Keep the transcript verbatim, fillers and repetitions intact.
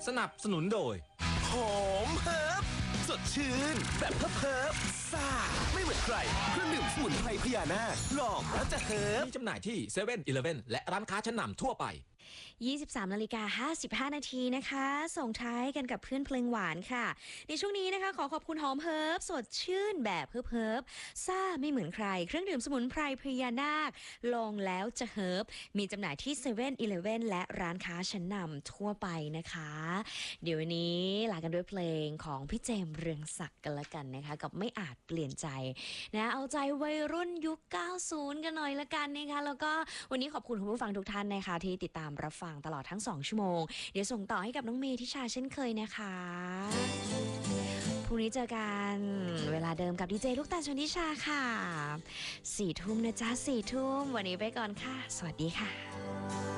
สนับสนุนโดยหอมเฮิร์บสดชื่นแบบเพิบเพิบซ่าไม่เหมือนใครเครื่องดื่มสมุนไพรพญานาคลองแล้วจะเฮิร์บมีจำหน่ายที่เซเว่นอีเลฟเว่นและร้านค้าชั้นนำทั่วไปยี่สิบสามนาฬิกาห้าสิบห้านาทีนะคะส่งท้ายกันกับเพื่อนเพลงหวานค่ะในช่วงนี้นะคะขอขอบคุณหอมเฮิร์บสดชื่นแบบเฮิร์บเฮิร์บซ่าไม่เหมือนใครเครื่องดื่มสมุนไพรพญานาคลองแล้วจะเฮิร์บมีจำหน่ายที่เซเว่นอีเลฟเว่นและร้านค้าชั้นนำทั่วไปนะคะเดี๋ยววันนี้ลากันด้วยเพลงของพี่เจมส์เรืองศักดิ์กันละกันนะคะกับไม่อาจเปลี่ยนใจนะเอาใจวัยรุ่นยุคเก้าสิบกันหน่อยละกันนะคะแล้วก็วันนี้ขอบคุณคุณผู้ฟังทุกท่านนะคะที่ติดตามรับฟังตลอดทั้งสองชั่วโมงเดี๋ยวส่งต่อให้กับน้องเมย์ทิชาเช่นเคยนะคะพรุ่งนี้เจอกันเวลาเดิมกับดีเจลูกตาลชนทิชาค่ะสี่ทุ่มนะจ๊ะสี่ทุ่มวันนี้ไปก่อนค่ะสวัสดีค่ะ